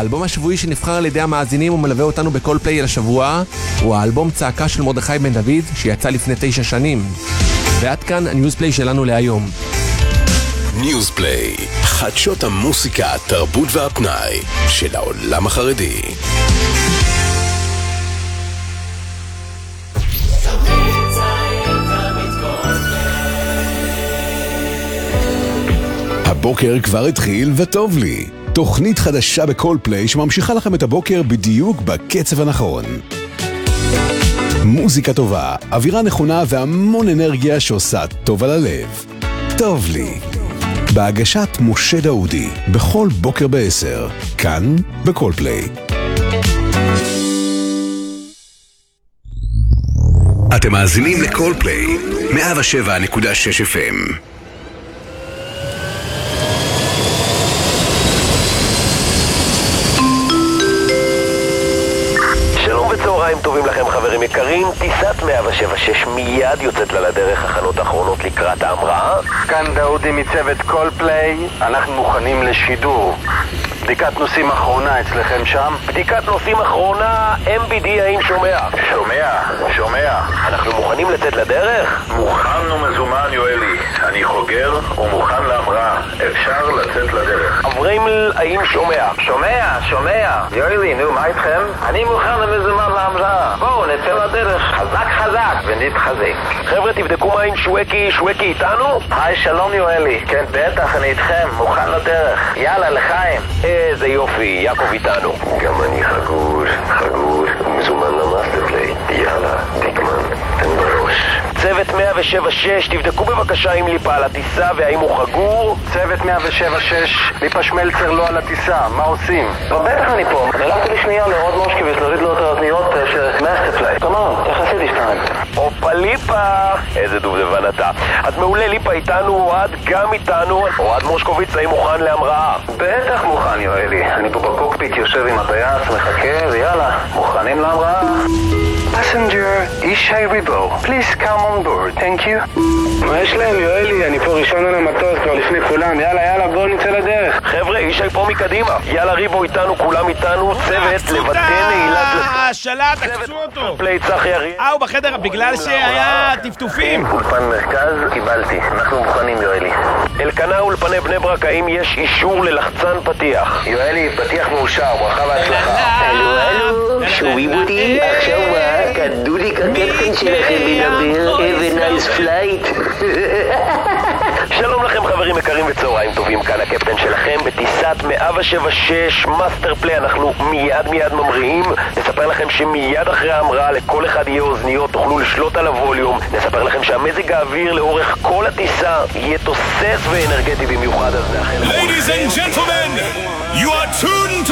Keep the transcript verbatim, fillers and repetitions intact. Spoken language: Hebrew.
האלבום השבועי שנבחר על ידי המאזינים ומלווה אותנו בכל פליי לשבוע הוא האלבום צעקה של מרדכי בן דוד שיצא לפני תשע שנים. ועד כאן הניוזפליי שלנו להיום. ניוזפליי, חדשות המוסיקה, התרבות והפנאי של העולם החרדי. הבוקר כבר התחיל וטוב לי. תוכנית חדשה בכל פליי שממשיכה לכם את הבוקר בדיוק בקצב הנכון. מוזיקה טובה, אווירה נכונה והמון אנרגיה שעושה טוב על הלב. טוב לי. בהגשת משה דאודי, בכל בוקר בעשר, כאן בכל פליי. אתם מאזינים לכל פליי, מאה ושבע נקודה שש אף אם. צהריים טובים לכם חברים יקרים, טיסת מאה ושבע שש מיד יוצאת לה לדרך, הכנות האחרונות לקראת ההמראה. כאן דאודי מצוות כל פליי, אנחנו מוכנים לשידור. בדיקת נוסעים אחרונה אצלכם שם? בדיקת נוסעים אחרונה, אם בי די האם שומע? שומע, שומע. אנחנו מוכנים לצאת לדרך? מוכן ומזומן יואלי, אני חוגר ומוכן להמראה, אפשר לצאת לדרך. אבריימל האם שומע? שומע, שומע. יואלי, נו, מה איתכם? אני מוכן ומזומן להמראה. בואו נצא לדרך, חזק חזק ונתחזק. חבר'ה תבדקו מה עם שווקי, שווקי איתנו? היי שלום יואלי, כן בטח אני איתכם, מוכן לדרך. יאללה לחיים. איזה יופי, יעקב איתנו. גם אני חגור, חגור, מזומן למאסטר פליי. יאללה, דיקמן, תן בראש. צוות מאה ושבע שש, תבדקו בבקשה אם ליפה על הטיסה והאם הוא חגור. צוות מאה ושבע שש, ליפה שמלצר לא על הטיסה, מה עושים? בטח אני פה, נלכתי לשנייה לעוד מושקי ושלרית לו את האוזניות של מאסטר פליי. תאמר, איך עשיתי שתיים? אופה ליפה, איזה דובדבן אתה. אז מעולה, ליפה איתנו, אוהד גם איתנו. אוהד מושקוביץ, האם מוכן להמראה? בטח מוכן יואלי, אני פה בקוקפיט יושב עם הטייס, מחכה ויאללה, מוכנים להמראה? Passenger, ישי ריבו, please come on board, thank you. מה יש להם יואלי? אני פה ראשון על המטוס כבר לפני כולם, יאללה יאללה בואו נצא לדרך. חבר'ה, ישי פה מקדימה. יאללה ריבו איתנו, כולם איתנו. צוות לבטא נעילת השלט, תקצו אותו. פליי צחי אריאל. אה, הוא בחדר בגלל שהיה טפטופים. אולפן מרכז, קיבלתי, אנחנו מוכנים יואלי. אלקנה אולפני בני ברק, האם יש אישור ללחצן פתיח? יואלי, פתיח מאושר, ברכה והצלחה. הלו, הלו, שומעים אותי? עכשיו מה? כדוליק הקפטן שלכם מדבר, have a nice flight. שלום לכם חברים יקרים וצהריים טובים, כאן הקפטן שלכם בטיסת מאה ושבע שש מאסטר פליי. אנחנו מיד מיד ממריאים. נספר לכם שמיד אחרי ההמראה לכל אחד יהיה אוזניות, תוכלו לשלוט על הווליום. נספר לכם שהמזג האוויר לאורך כל הטיסה יהיה תוסס ואנרגטי במיוחד. אז נאחל לכם. Ladies and gentlemen, you are tuned